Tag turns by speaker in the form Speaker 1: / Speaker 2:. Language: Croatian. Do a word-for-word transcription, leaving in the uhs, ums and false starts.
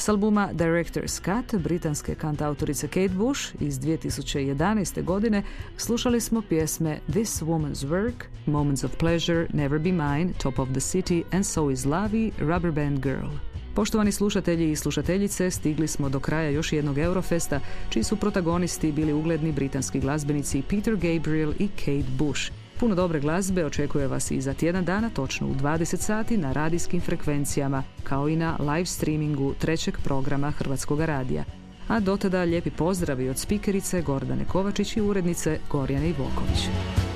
Speaker 1: S albuma Director's Cut britanske kantautorice Kate Bush iz dvije tisuće jedanaeste godine slušali smo pjesme This Woman's Work, Moments of Pleasure, Never Be Mine, Top of the City and So Is Love, Rubber Band Girl. Poštovani slušatelji i slušateljice, stigli smo do kraja još jednog Eurofesta, čiji su protagonisti bili ugledni britanski glazbenici Peter Gabriel i Kate Bush. Puno dobre glazbe očekuje vas i za tjedan dana, točno u dvadeset sati na radijskim frekvencijama, kao i na live streamingu trećeg programa Hrvatskog radija. A do tada lijepi pozdravi od spikerice Gordane Kovačić i urednice Gorjane Ivoković.